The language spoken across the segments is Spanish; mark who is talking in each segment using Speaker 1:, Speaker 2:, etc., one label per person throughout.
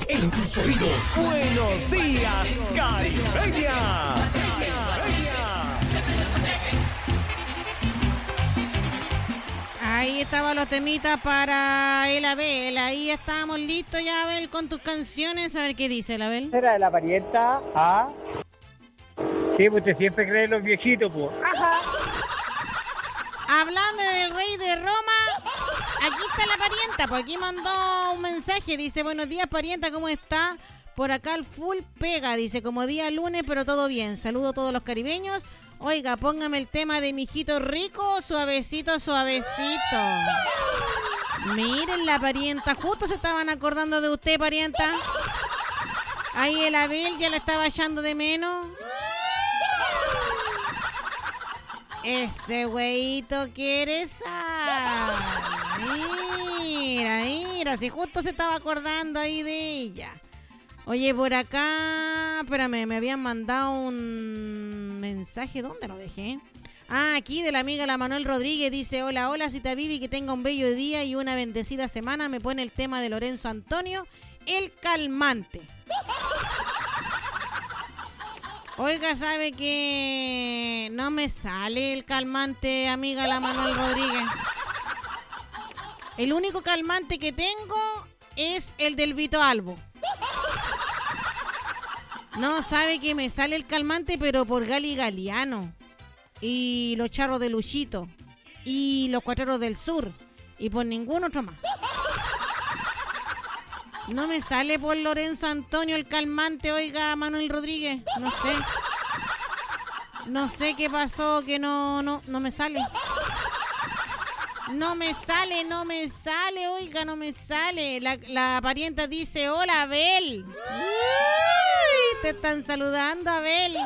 Speaker 1: en tus oídos.
Speaker 2: Buenos días, Caribeña.
Speaker 3: Ahí estaban los temitas para el Abel. Ahí estábamos listos ya, Abel, con tus canciones. A ver qué dice el Abel.
Speaker 4: Era de la parienta. Ah. Sí, pues usted siempre cree en los viejitos, pues.
Speaker 3: Hablando del rey de Roma, aquí está la parienta. Pues aquí mandó un mensaje. Dice, buenos días, parienta, ¿cómo está? Por acá el full pega. Dice, como día lunes, pero todo bien. Saludo a todos los caribeños. Oiga, póngame el tema de mijito rico, suavecito, suavecito. Miren la parienta, justo se estaban acordando de usted, parienta. Ahí el Abel ya la estaba echando de menos. Ese güeyito que eres. Mira, si justo se estaba acordando ahí de ella. Oye, por acá, espérame, me habían mandado un mensaje, ¿dónde lo dejé? Ah, aquí de la amiga la Manuel Rodríguez, dice, hola, Cita Vivi, que tenga un bello día y una bendecida semana, me pone el tema de Lorenzo Antonio, el calmante. Oiga, ¿sabe que no me sale el calmante, amiga la Manuel Rodríguez? El único calmante que tengo es el del Vito Albo. No, sabe que me sale el calmante, pero por Gali Galiano. Y los charros de Luchito. Y los cuatreros del sur. Y por ningún otro más. No me sale por Lorenzo Antonio el calmante, oiga, Manuel Rodríguez. No sé. No sé qué pasó, que no me sale. No me sale, oiga, no me sale. La parienta dice, hola, Abel. Uy, te están saludando, Abel.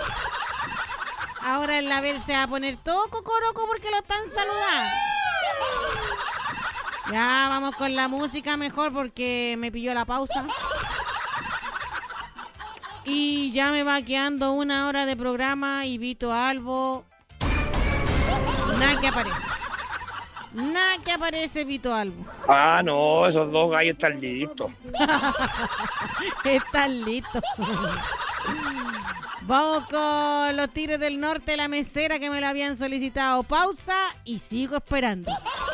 Speaker 3: Ahora el Abel se va a poner todo cocoroco porque lo están saludando. Ya, vamos con la música mejor porque me pilló la pausa. Y ya me va quedando 1 hora de programa y Vito Albo. Nada que aparece Vito Albo.
Speaker 5: Ah, no, esos dos gallos están listos.
Speaker 3: Están listos. Vamos con los Tigres del Norte, la mesera que me la habían solicitado. Pausa y sigo esperando.